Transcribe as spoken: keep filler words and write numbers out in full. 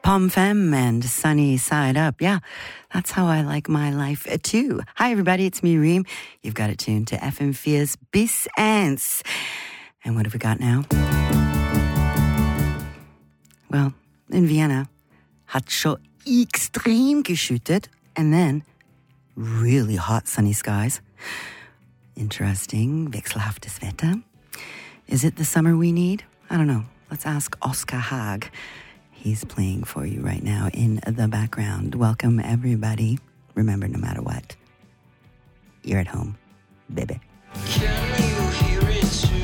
Palm Femme and Sunny Side Up. Yeah, that's how I like my life too. Hi, everybody. It's me, Reem. You've got it tuned to F M vier's Bis Eins. And what have we got now? Well, in Vienna, hat schon extrem geschüttet, and then really hot sunny skies. Interesting, wechselhaftes Wetter. Is it the summer we need? I don't know. Let's ask Oscar Haag. He's playing for you right now in the background. Welcome, everybody. Remember, no matter what, you're at home, baby. Can you hear it too?